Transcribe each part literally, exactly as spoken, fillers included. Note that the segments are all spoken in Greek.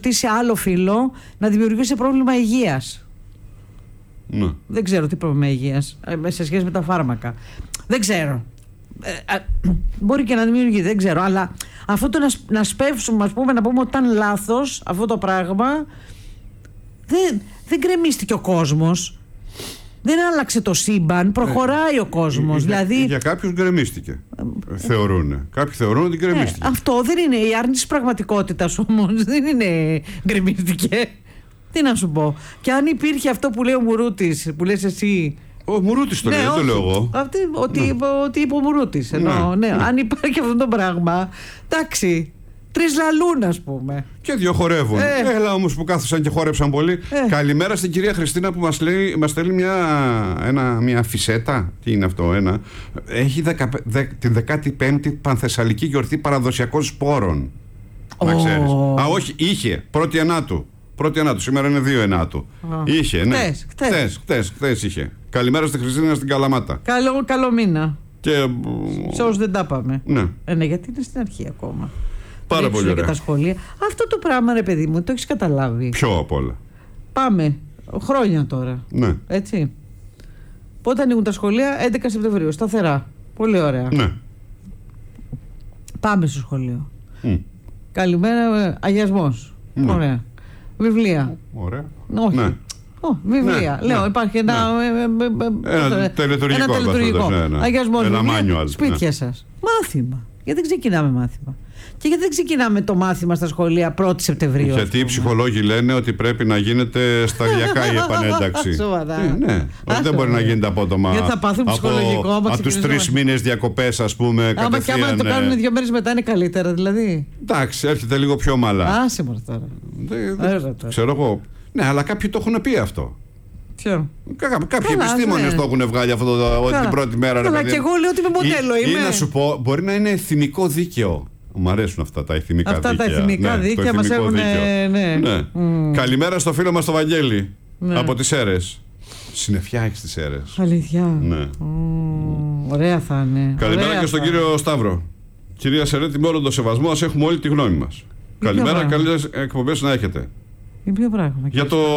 ρωτήσει άλλο φίλο να δημιουργήσει πρόβλημα υγείας. Ναι. Δεν ξέρω τι πρόβλημα υγείας σε σχέση με τα φάρμακα. Δεν ξέρω. Ε, α, μπορεί και να δημιουργεί, δεν ξέρω. Αλλά αυτό το να, να σπεύσουμε, ας πούμε, να πούμε ότι ήταν λάθος αυτό το πράγμα. Δεν, δεν γκρεμίστηκε ο κόσμος. Δεν άλλαξε το σύμπαν. Προχωράει ε, ο κόσμος. Για, δηλαδή... για κάποιους γκρεμίστηκε. Ε, θεωρούν. Κάποιοι θεωρούν ότι γκρεμίστηκε. Ε, αυτό δεν είναι. Η άρνηση της πραγματικότητας όμως δεν είναι γκρεμίστηκε. Τι να σου πω. Και αν υπήρχε αυτό που λέει ο Μουρούτης, που λες εσύ. Ο Μουρούτης το λέει, δεν το λέω εγώ. Αυτή, ότι, ναι. ότι είπε ο Μουρούτης. Ενώ, ναι. Ναι. Ναι. Αν υπάρχει αυτό το πράγμα, εντάξει. Τρεις λαλούν, ας πούμε. Και δύο χορεύουν. Ε. Έλα όμως που κάθισαν και χόρεψαν πολύ. Ε. Καλημέρα στην κυρία Χριστίνα που μας, λέει, μας στέλνει μια, ένα, μια φυσέτα. Τι είναι αυτό, ένα. Έχει δεκα, δε, την δεκάτη πέμπτη Πανθεσσαλική γιορτή παραδοσιακών σπόρων. Oh. Να ξέρεις. Α, όχι, είχε. Πρώτη ενάτου. Πρώτη ενάτου. Σήμερα είναι δύο ενάτου. Oh. Είχε, ναι. Χτες, χτες. Χτες, χτες, χτες είχε. Καλημέρα στη Χριστίνα στην Καλαμάτα. Καλό, καλό μήνα. Και... σε όσους δεν τα πάμε. Ναι. Ε, ναι, γιατί είναι στην αρχή ακόμα. Πάρα πολύ ωραία. Τα σχολεία. Αυτό το πράγμα, ρε παιδί μου, το έχεις καταλάβει. Ποιο απ' όλα. Πάμε. Χρόνια τώρα. Ναι. Έτσι. Πότε ανοίγουν τα σχολεία? έντεκα Σεπτεμβρίου. Σταθερά. Πολύ ωραία. Ναι. Πάμε στο σχολείο. Mm. Καλημέρα. Αγιασμός. Ναι. Ωραία. Βιβλία. Ωραία. Όχι. Ναι. Oh, βιβλία. Ναι, λέω, ναι, υπάρχει ένα. Ναι. Ένα τελετουργικό. Ένα τελετουργικό. Ναι, ναι. Αγιασμός. Ένα μάνιουαλ. Σπίτια, ναι, σας. Μάθημα. Γιατί δεν ξεκινάμε μάθημα. Και γιατί δεν ξεκινάμε το μάθημα στα σχολεία πρώτη Σεπτεμβρίου? Γιατί οι ψυχολόγοι λένε ότι πρέπει να γίνεται σταδιακά η επανένταξη. Σοβαρά. Ε, ναι, ότι δεν μπορεί να γίνεται απότομα. Γιατί θα πάθουν ψυχολογικό. Από, από τους τρεις μήνες διακοπές, ας πούμε. Άμα και άμα το κάνουν δύο μέρες μετά είναι καλύτερα, δηλαδή. Εντάξει, έρχεται λίγο πιο ομαλά. Άσε μόνο τώρα. Ξέρω εγώ. Ναι, αλλά κάποιοι το έχουν πει αυτό. Ποιο? Κα, κάποιοι επιστήμονες ναι. το έχουν βγάλει αυτό το, ότι την πρώτη μέρα. Αλλά και εγώ λέω ότι είμαι μοντέλο. Ή, είμαι. ή να σου πω, μπορεί να είναι εθιμικό δίκαιο. Μου αρέσουν αυτά τα εθιμικά αυτά δίκαια. Αυτά τα εθιμικά ναι, δίκαια μας έχουν. Ναι. Ναι. Mm. Καλημέρα στο φίλο μας το Βαγγέλη. Ναι. Από τις Σέρρες. Συννεφιά έχει στις Σέρρες. Αλήθεια. Ναι. Mm. Ωραία θα είναι. Καλημέρα ωραία και στον θα. κύριο Σταύρο. Κυρία Σερέτη, με όλο το σεβασμό, ας έχουμε όλη τη γνώμη μας. Καλημέρα, καλές εκπομπές να έχετε. Για ποιο πράγμα? Για, το...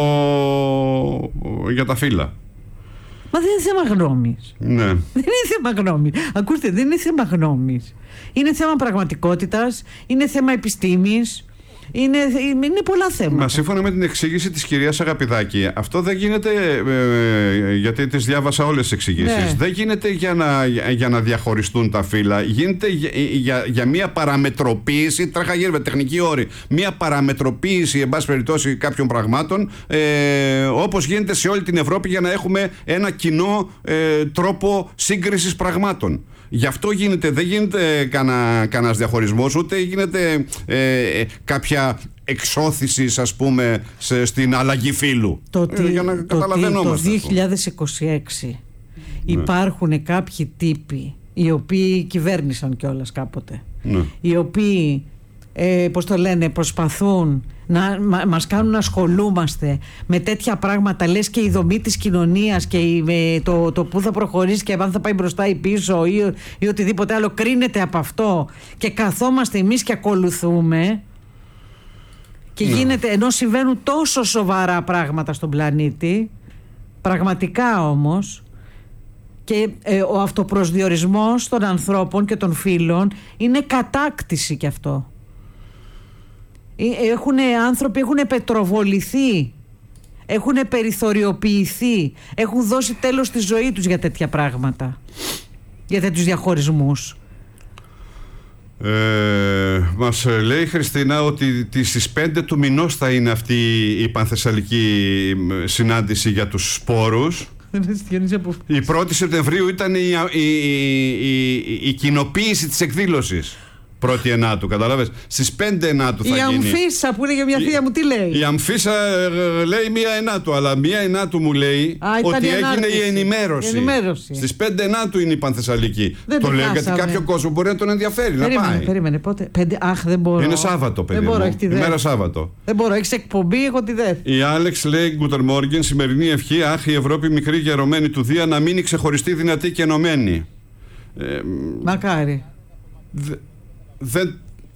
για τα φύλλα. Μα δεν είναι θέμα γνώμης. Ναι. Δεν είναι θέμα γνώμης. Ακούστε, δεν είναι θέμα γνώμης. Είναι θέμα πραγματικότητας, είναι θέμα επιστήμης, είναι, είναι πολλά θέματα. Μα σύμφωνα με την εξήγηση της κυρίας Αγαπηδάκη, αυτό δεν γίνεται, ε, γιατί τις διάβασα όλες τις εξηγήσεις, ναι. δεν γίνεται για να, για να διαχωριστούν τα φύλλα, γίνεται για, για, για μια παραμετροποίηση, τρέχα γύρω με τεχνική όρη, μια παραμετροποίηση, εν πάση περιπτώσει, κάποιων πραγμάτων, ε, όπως γίνεται σε όλη την Ευρώπη, για να έχουμε ένα κοινό ε, τρόπο σύγκρισης πραγμάτων. Γι' αυτό γίνεται, δεν γίνεται κανένα, κανένας διαχωρισμός, ούτε γίνεται ε, κάποια εξώθηση, ας πούμε, σε, στην αλλαγή φύλου. Το ότι, ε, για να το, το δύο χιλιάδες είκοσι έξι ναι. υπάρχουν κάποιοι τύποι οι οποίοι κυβέρνησαν κιόλας κάποτε, ναι. οι οποίοι ε, πώς το λένε, προσπαθούν να μα, μας κάνουν να ασχολούμαστε με τέτοια πράγματα, λες και η δομή της κοινωνίας και η, με, το, το που θα προχωρήσει και αν θα πάει μπροστά ή πίσω ή, ή οτιδήποτε άλλο κρίνεται από αυτό, και καθόμαστε εμείς και ακολουθούμε και ναι. γίνεται, ενώ συμβαίνουν τόσο σοβαρά πράγματα στον πλανήτη, πραγματικά όμως, και ε, ο αυτοπροσδιορισμός των ανθρώπων και των φύλων είναι κατάκτηση κι αυτό. Έχουν, άνθρωποι έχουν πετροβοληθεί, έχουν περιθωριοποιηθεί, έχουν δώσει τέλος στη ζωή τους για τέτοια πράγματα, για τέτοιους διαχωρισμούς. Ε, μας λέει η Χριστίνα ότι στις πέντε του μηνός θα είναι αυτή η πανθεσσαλική συνάντηση για τους σπόρους. Η πρώτη Σεπτεμβρίου ήταν η, η, η, η, η κοινοποίηση της εκδήλωσης. Πρώτη ενάτου, καταλάβες. Στις πέντε ενάτου θα η γίνει. Η Αμφίσα που έλεγε μια θεία μου, τι λέει? Η Αμφίσα ε, λέει μία ενάτου, αλλά μία ενάτου μου λέει Α, ότι έγινε ανάρτηση. η ενημέρωση. Η ενημέρωση. Στις πέντε ενάτου είναι η Πανθεσσαλική. Δεν το λέω γιατί κάποιο κόσμο μπορεί να τον ενδιαφέρει. Περίμενε, να πάει. Περίμενε, πότε. Πέντε, αχ, δεν μπορώ. Είναι Σάββατο, παιδί. Δεν μπορώ, έχει τη δε. Ημέρα Σάββατο. Δεν μπορώ, έχει εκπομπή, έχω τη δε. Η Άλεξ λέει Γκούτερ Μόργεν, σημερινή ευχή. Αχ, η Ευρώπη μικρή και ερωμένη του Δία να μείνει ξεχωριστή, δυνατή και ενωμένη. Ε, Μακάρι. Δε, δεν.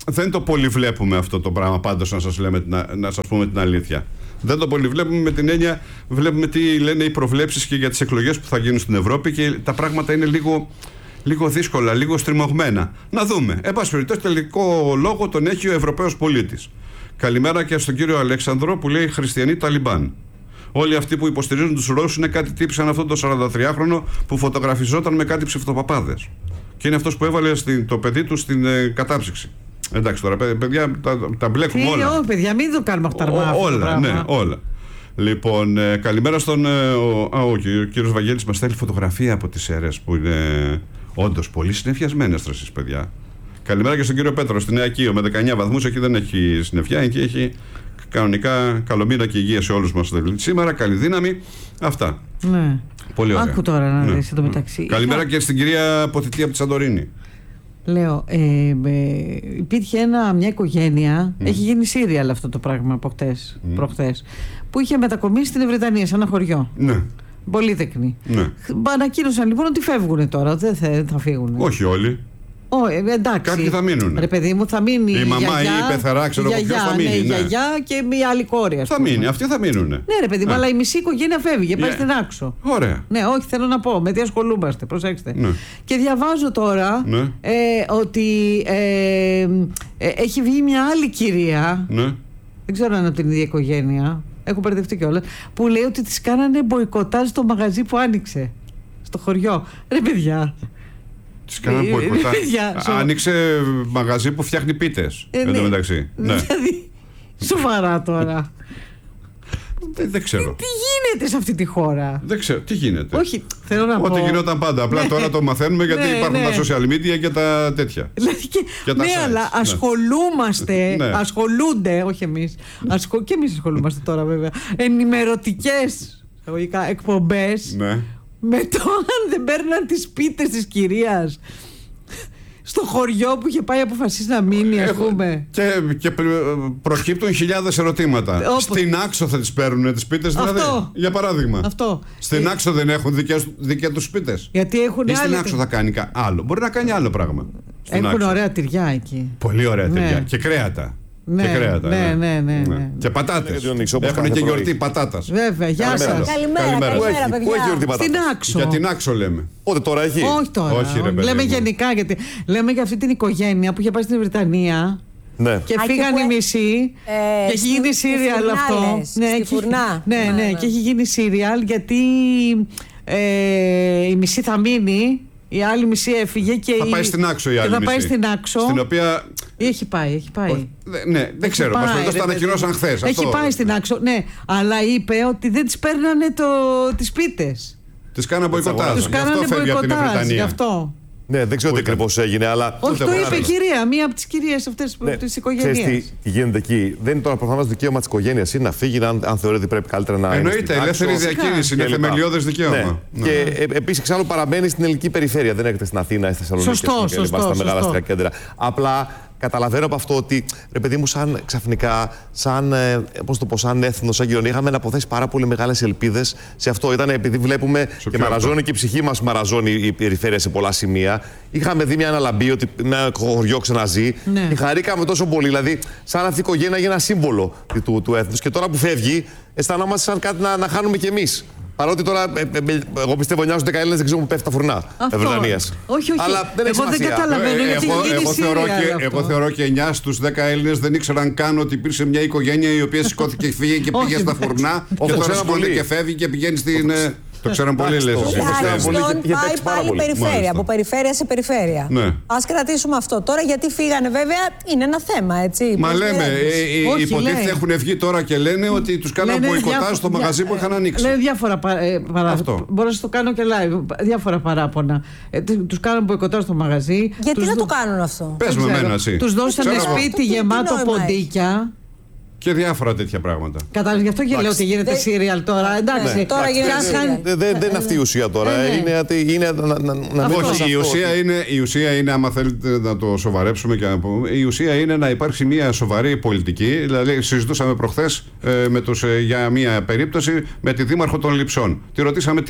δεν το πολύ βλέπουμε αυτό το πράγμα, πάντως, να σας, λέμε, να, να σας πούμε την αλήθεια. Δεν το πολύ βλέπουμε με την έννοια, βλέπουμε τι λένε οι προβλέψεις και για τις εκλογές που θα γίνουν στην Ευρώπη και τα πράγματα είναι λίγο, λίγο δύσκολα, λίγο στριμωγμένα. Να δούμε. Εν πάση περιπτώσει, τελικό λόγο τον έχει ο Ευρωπαίος πολίτης. Καλημέρα και στον κύριο Αλέξανδρο που λέει χριστιανοί Ταλιμπάν. Όλοι αυτοί που υποστηρίζουν τους Ρώσους είναι κάτι τύποι σαν αυτόν τον σαραντατριάχρονο που φωτογραφιζόταν με κάτι ψευτοπαπάδες. Και είναι αυτός που έβαλε στην, το παιδί του στην ε, κατάψυξη. Εντάξει τώρα, παιδιά, τα, τα μπλέκουμε όλα. Τι, παιδιά, μην το κάνουμε αχταρμά. Όλα, ναι, όλα. Λοιπόν, ε, καλημέρα στον. Ε, ο, α, ο κύριος Βαγγέλης μας στέλνει φωτογραφία από τις αίρες που είναι όντως πολύ συννεφιασμένες εσείς, παιδιά. Καλημέρα και στον κύριο Πέτρο στη Νέα Κείο με δεκαεννιά βαθμούς. Εκεί δεν έχει συννεφιά, εκεί έχει κανονικά καλό μήνα και υγεία σε όλους μας σήμερα. Καλή δύναμη. Αυτά. Ναι. Πολύ ωραία. Άκου τώρα να ναι. δεις εδώ μεταξύ. Καλημέρα Είχα... και στην κυρία Ποτητή από τη Σαντορίνη. Λέω, ε, ε, υπήρχε ένα, μια οικογένεια, mm. έχει γίνει σύριαλ αυτό το πράγμα από χτες, mm. προχτές, που είχε μετακομίσει στην Βρετανία, σε ένα χωριό. Ναι. Πολύτεκνη. Ναι. Ανακοίνωσαν λοιπόν ότι φεύγουν τώρα, δεν θα, θα φύγουν. Όχι όλοι. Oh, ε, εντάξει. Κάποιοι θα μείνουν. Ρε παιδί μου, θα μείνει η, η μαμά γιαγιά, ή η πεθερά, ξέρω εγώ ποιος θα μείνει. Ναι, η ναι. γιαγιά και μια άλλη κόρη. Θα μείνει, αυτοί θα μείνουν. Ναι, ρε παιδί μου, yeah. αλλά η μισή οικογένεια φεύγει, πάει yeah. στην Άξο. Ωραία. Ναι, όχι, θέλω να πω, με τι ασχολούμαστε, προσέξτε. Ναι. Και διαβάζω τώρα ναι. ε, ότι ε, ε, έχει βγει μια άλλη κυρία. Ναι. Δεν ξέρω αν είναι από την ίδια οικογένεια. Έχω μπερδευτεί κιόλας. Που λέει ότι τη κάνανε μποϊκοτάζ στο μαγαζί που άνοιξε. Στο χωριό. Ρε παιδιά. Τις κάνανε μποϊκοτάζ. Άνοιξε μαγαζί που φτιάχνει πίτες. Ε, εν τω ναι. μεταξύ. Ναι. Δηλαδή, σοβαρά τώρα. Δεν, δεν ξέρω. Τι, τι γίνεται σε αυτή τη χώρα. Δεν ξέρω. Τι γίνεται. Όχι, θέλω να πω. Ό,τι γινόταν πάντα. Απλά ναι. τώρα το μαθαίνουμε γιατί ναι, υπάρχουν ναι. τα social media και τα τέτοια. Δηλαδή και, και τα ναι, sites. Αλλά ασχολούμαστε. Ναι. Ασχολούνται, όχι εμείς. Ασχολ... Και εμείς ασχολούμαστε τώρα βέβαια. Ενημερωτικές εκπομπές. Ναι. Με το αν δεν παίρναν τις πίτες της κυρίας στο χωριό που είχε πάει αποφασίσει να μείνει, ας πούμε. Και, και προκύπτουν χιλιάδες ερωτήματα. Όπως... Στην Άξο θα τις παίρνουν τις πίτες, δηλαδή. Αυτό. Για παράδειγμα. Αυτό. Στην ε... Άξο δεν έχουν δικές, δικές τους πίτες. Γιατί έχουν ή στην άλλη... Άξο θα κάνει άλλο. Μπορεί να κάνει άλλο πράγμα. Έχουν Άξο. Ωραία τυριά εκεί. Πολύ ωραία τυριά. Ναι. Και κρέατα. Ναι, και κρέατα. Ναι, ναι, ναι, ναι, ναι. Και πατάτες. Έχουν και γιορτή πατάτας. Βέβαια, γεια σας. Καλημέρα, καλημέρα, παιδιά. Πού έχει γιορτή πατάτας? Στην Άξο. Για την Άξο λέμε. Πότε τώρα έχει? Όχι τώρα. Όχι, ρε, λέμε γενικά, γιατί λέμε για αυτή την οικογένεια που είχε πάει στην Βρετανία. Ναι. Και φύγαν οι μισοί. Και έχει γίνει σύριαλ αυτό. Στη Φουρνά. Ναι, ναι, και έχει γίνει σύριαλ γιατί η μισή θα μείνει. Η άλλη μισή έφυγε και θα η... πάει στην Άξο η άλλη θα μισή. πάει στην Άξο. Στην οποία... Έχει πάει, έχει πάει. Ο... Ναι, δεν έχει ξέρω. Μας το ανακοινώσαν χθες. Έχει αυτό. πάει στην Άξο, ναι. Αλλά είπε ότι δεν τις παίρνανε το... τις πίτες. Τις κάνανε μποϊκοτάζ. Τους κάνανε μποϊκοτάζ, γι' αυτό. Ναι, δεν ξέρω τι ακριβώς έγινε, αλλά. Όχι, το είπε η κυρία, μία από τις κυρίες αυτές ναι. της οικογένειας. Ξέρεις τι γίνεται εκεί. Δεν είναι τώρα προφανώς δικαίωμα της οικογένειας είναι να φύγει, αν, αν θεωρεί ότι πρέπει καλύτερα να. Εννοείται, ελεύθερη διακίνηση είναι θεμελιώδες δικαίωμα. Ναι. Ναι. Και ε, επίσης εξάλλου παραμένει στην ελληνική περιφέρεια. Δεν έρχεται στην Αθήνα ή στη Θεσσαλονίκη. Σωστό, σωστό. Στα μεγάλα αστικά κέντρα. Απλά καταλαβαίνω από αυτό ότι ρε παιδί μου, σαν ξαφνικά, σαν, ε, πώς το πω, σαν έθνο, σαν κοινωνία, είχαμε να αποθέσει πάρα πολύ μεγάλες ελπίδες σε αυτό. Ήταν επειδή βλέπουμε σε και μαραζώνει και η ψυχή μας μαραζώνει η περιφέρεια σε πολλά σημεία. Είχαμε δει μια αναλαμπή ότι ένα χωριό ξαναζεί. Ναι. Και χαρήκαμε τόσο πολύ. Δηλαδή, σαν αυτή η οικογένεια έγινε ένα σύμβολο του, του έθνους. Και τώρα που φεύγει, αισθανόμαστε σαν κάτι να, να χάνουμε κι εμείς. Παρότι τώρα, ε, ε, εγώ πιστεύω νοιάζονται δέκα Έλληνες, δεν ξέρουν που πέφτει τα φουρνά Βρετανίας. Όχι, όχι. Αλλά δεν εγώ δεν καταλαβαίνω ε, γιατί εγώ, γίνει εγώ, θεωρώ και, εγώ θεωρώ και εννιά στους δέκα Έλληνες δεν ήξεραν καν ότι υπήρξε μια οικογένεια η οποία σηκώθηκε και φύγε και πήγε στα φουρνά. Και τώρα σηκώνεται και φεύγει και πηγαίνει στην. Το ξέραν πολύ, λες. Πάει πάλι περιφέρεια, από περιφέρεια σε περιφέρεια. Ας κρατήσουμε αυτό. Τώρα γιατί φύγανε, βέβαια, είναι ένα θέμα, έτσι. Μα λέμε, οι υποτίθεται έχουν βγει τώρα και λένε ότι τους κάναν μποϊκοτάζ στο μαγαζί που είχαν ανοίξει. Λένε διάφορα παράπονα. Μπορώ να σας το κάνω και live. Διάφορα παράπονα. Τους κάναν μποϊκοτάζ στο μαγαζί. Γιατί να το κάνουν αυτό? Πες με εμένα εσύ. Τους δώσανε σπίτι γεμάτο ποντίκια. Και διάφορα τέτοια πράγματα. Κατάλαβε, γι' αυτό και λέω ότι γίνεται σύριαλ τώρα. Εντάξει, ναι. Τώρα γίνεται. Δεν είναι αυτή η ουσία τώρα. Είναι να μην. Όχι, η ουσία είναι, η ουσία είναι, άμα θέλετε να το σοβαρέψουμε και να πούμε, η ουσία είναι να υπάρξει μια σοβαρή πολιτική. Δηλαδή, συζητούσαμε προχθές ε, για μια περίπτωση με τη Δήμαρχο των Λειψών. Τη ρωτήσαμε